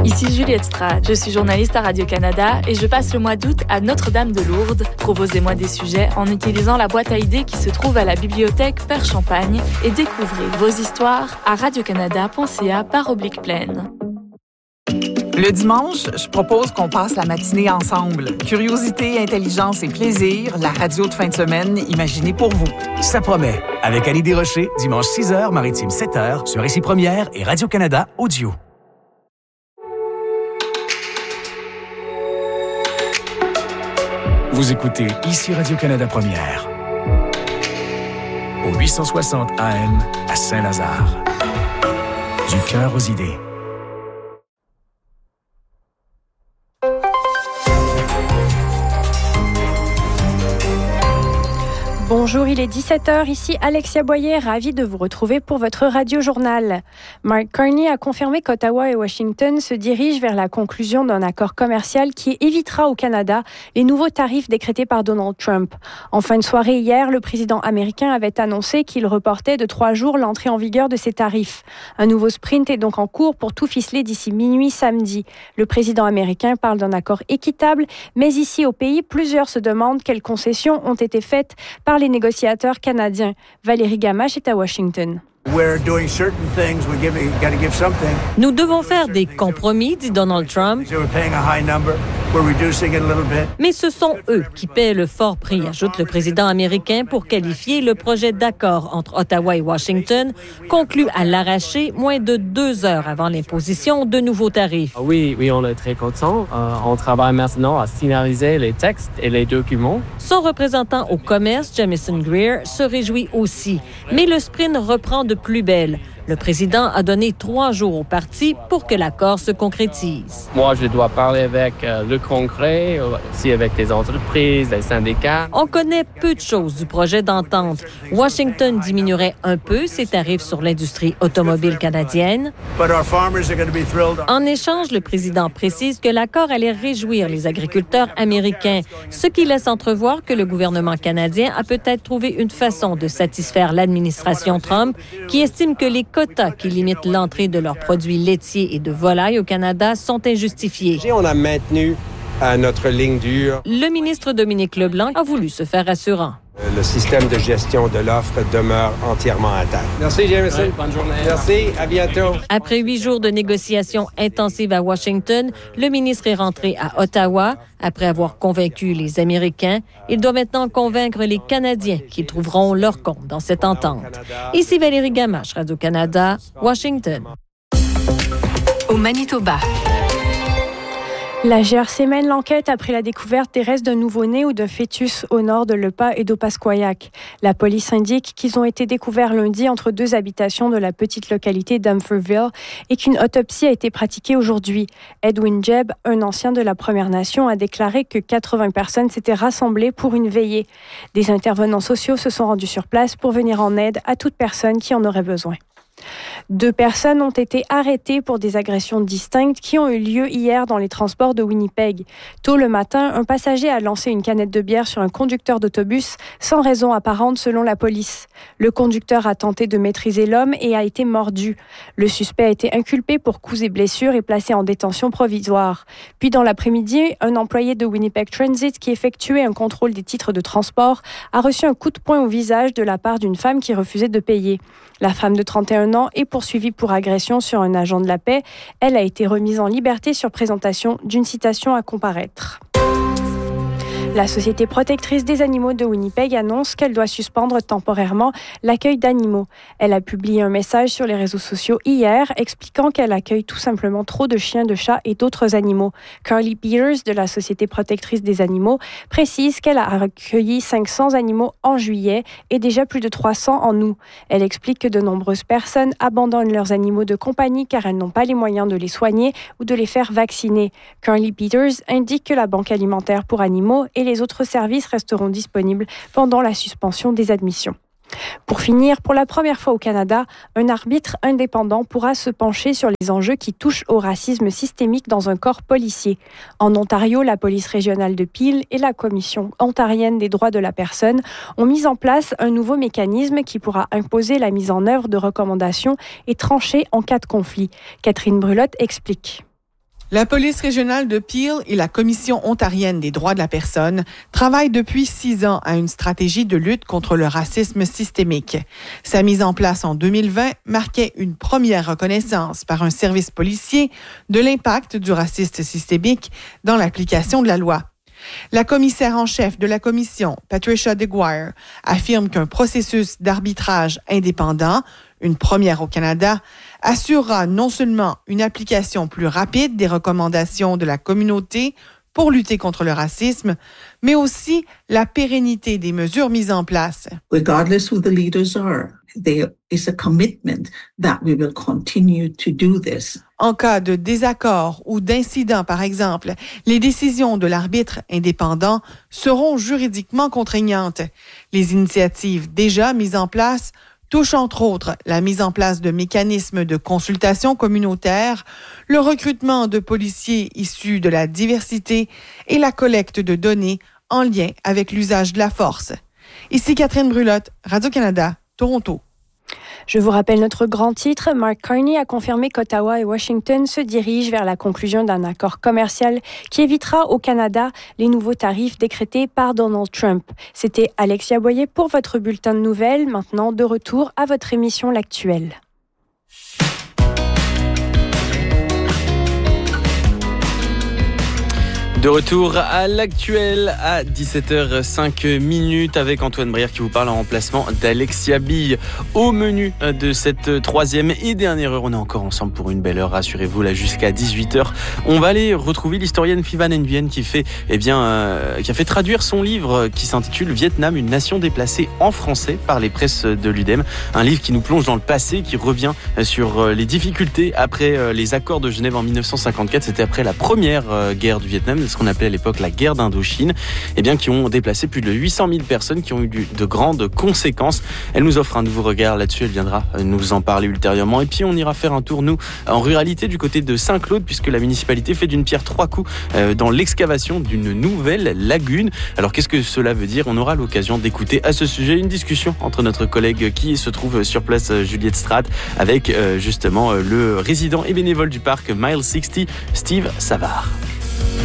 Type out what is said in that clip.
Ici Juliette Strad, je suis journaliste à Radio-Canada et je passe le mois d'août à Notre-Dame-de-Lourdes. Proposez-moi des sujets en utilisant la boîte à idées qui se trouve à la bibliothèque Père Champagne et découvrez vos histoires à radiocanada.ca/pleine. Le dimanche, je propose qu'on passe la matinée ensemble. Curiosité, intelligence et plaisir, la radio de fin de semaine imaginée pour vous. Ça promet. Avec Annie Desrochers, dimanche 6h, Maritime 7h, sur Ici Première et Radio-Canada Audio. Vous écoutez Ici Radio-Canada Première. Au 860 AM à Saint-Lazare. Du cœur aux idées. Bonjour, il est 17h, ici Alexia Boyer, ravie de vous retrouver pour votre radio-journal. Mark Carney a confirmé qu'Ottawa et Washington se dirigent vers la conclusion d'un accord commercial qui évitera au Canada les nouveaux tarifs décrétés par Donald Trump. En fin de soirée hier, le président américain avait annoncé qu'il reportait de 3 jours l'entrée en vigueur de ces tarifs. Un nouveau sprint est donc en cours pour tout ficeler d'ici minuit samedi. Le président américain parle d'un accord équitable, mais ici au pays, plusieurs se demandent quelles concessions ont été faites par les négociateurs canadiens. Valérie Gamache est à Washington. Nous devons faire des compromis, dit Donald Trump. Mais ce sont eux qui paient le fort prix, ajoute le président américain pour qualifier le projet d'accord entre Ottawa et Washington, conclu à l'arraché moins de 2 heures avant l'imposition de nouveaux tarifs. Oui, on est très contents. On travaille maintenant à finaliser les textes et les documents. Son représentant au commerce, Jamison Greer, se réjouit aussi. Mais le sprint reprend de plus belle. Le président a donné 3 jours au parti pour que l'accord se concrétise. Moi, je dois parler avec le Congrès, aussi avec les entreprises, les syndicats. On connaît peu de choses du projet d'entente. Washington diminuerait un peu ses tarifs sur l'industrie automobile canadienne. En échange, le président précise que l'accord allait réjouir les agriculteurs américains, ce qui laisse entrevoir que le gouvernement canadien a peut-être trouvé une façon de satisfaire l'administration Trump, qui estime que les quotas qui limitent l'entrée de leurs produits laitiers et de volailles au Canada sont injustifiés. On a maintenu notre ligne dure. Le ministre Dominique Leblanc a voulu se faire rassurant. Le système de gestion de l'offre demeure entièrement intact. Merci, Jamison. Ouais, bonne journée. Merci, à bientôt. Après 8 jours de négociations intensives à Washington, le ministre est rentré à Ottawa. Après avoir convaincu les Américains, il doit maintenant convaincre les Canadiens qui trouveront leur compte dans cette entente. Ici Valérie Gamache, Radio-Canada, Washington. Au Manitoba. La GRC mène l'enquête après la découverte des restes d'un nouveau-né ou d'un fœtus au nord de Lepas et d'Opasquayac. La police indique qu'ils ont été découverts lundi entre 2 habitations de la petite localité d'Umferville et qu'une autopsie a été pratiquée aujourd'hui. Edwin Jebb, un ancien de la Première Nation, a déclaré que 80 personnes s'étaient rassemblées pour une veillée. Des intervenants sociaux se sont rendus sur place pour venir en aide à toute personne qui en aurait besoin. 2 personnes ont été arrêtées pour des agressions distinctes qui ont eu lieu hier dans les transports de Winnipeg. Tôt le matin, un passager a lancé une canette de bière sur un conducteur d'autobus sans raison apparente selon la police. Le conducteur a tenté de maîtriser l'homme et a été mordu. Le suspect a été inculpé pour coups et blessures et placé en détention provisoire. Puis dans l'après-midi, un employé de Winnipeg Transit qui effectuait un contrôle des titres de transport a reçu un coup de poing au visage de la part d'une femme qui refusait de payer. La femme de 31 ans est poursuivie pour agression sur un agent de la paix. Elle a été remise en liberté sur présentation d'une citation à comparaître. La Société protectrice des animaux de Winnipeg annonce qu'elle doit suspendre temporairement l'accueil d'animaux. Elle a publié un message sur les réseaux sociaux hier expliquant qu'elle accueille tout simplement trop de chiens, de chats et d'autres animaux. Carly Peters de la Société protectrice des animaux précise qu'elle a accueilli 500 animaux en juillet et déjà plus de 300 en août. Elle explique que de nombreuses personnes abandonnent leurs animaux de compagnie car elles n'ont pas les moyens de les soigner ou de les faire vacciner. Carly Peters indique que la Banque alimentaire pour animaux et les autres services resteront disponibles pendant la suspension des admissions. Pour finir, pour la première fois au Canada, un arbitre indépendant pourra se pencher sur les enjeux qui touchent au racisme systémique dans un corps policier. En Ontario, la police régionale de Peel et la Commission ontarienne des droits de la personne ont mis en place un nouveau mécanisme qui pourra imposer la mise en œuvre de recommandations et trancher en cas de conflit. Catherine Brulotte explique. La police régionale de Peel et la Commission ontarienne des droits de la personne travaillent depuis 6 ans à une stratégie de lutte contre le racisme systémique. Sa mise en place en 2020 marquait une première reconnaissance par un service policier de l'impact du racisme systémique dans l'application de la loi. La commissaire en chef de la commission, Patricia DeGuire, affirme qu'un processus d'arbitrage indépendant, une première au Canada, assurera non seulement une application plus rapide des recommandations de la communauté pour lutter contre le racisme, mais aussi la pérennité des mesures mises en place. Regardless who the leaders are, there is a commitment that we will continue to do this. En cas de désaccord ou d'incident, par exemple, les décisions de l'arbitre indépendant seront juridiquement contraignantes. Les initiatives déjà mises en place touchent entre autres la mise en place de mécanismes de consultation communautaire, le recrutement de policiers issus de la diversité et la collecte de données en lien avec l'usage de la force. Ici Catherine Brulotte, Radio-Canada, Toronto. Je vous rappelle notre grand titre. Mark Carney a confirmé qu'Ottawa et Washington se dirigent vers la conclusion d'un accord commercial qui évitera au Canada les nouveaux tarifs décrétés par Donald Trump. C'était Alexia Boyer pour votre bulletin de nouvelles. Maintenant, de retour à votre émission L'Actuel. De retour à l'actuel à 17h05 avec Antoine Brière qui vous parle en remplacement d'Alexia Bille. Au menu de cette troisième et dernière heure, on est encore ensemble pour une belle heure, rassurez-vous, là jusqu'à 18h. On va aller retrouver l'historienne Phi Van Nguyen qui a fait traduire son livre qui s'intitule Vietnam, une nation déplacée en français par les presses de l'UDEM. Un livre qui nous plonge dans le passé, qui revient sur les difficultés après les accords de Genève en 1954. C'était après la première guerre du Vietnam, ce qu'on appelait à l'époque la guerre d'Indochine, qui ont déplacé plus de 800 000 personnes, qui ont eu de grandes conséquences. Elle nous offre un nouveau regard là-dessus, elle viendra nous en parler ultérieurement. Et puis on ira faire un tour, nous, en ruralité du côté de Saint-Claude, puisque la municipalité fait d'une pierre 3 coups dans l'excavation d'une nouvelle lagune. Alors qu'est-ce que cela veut dire ? On aura l'occasion d'écouter à ce sujet une discussion entre notre collègue qui se trouve sur place, Juliette Strat, avec justement le résident et bénévole du parc Mile 60, Steve Savard.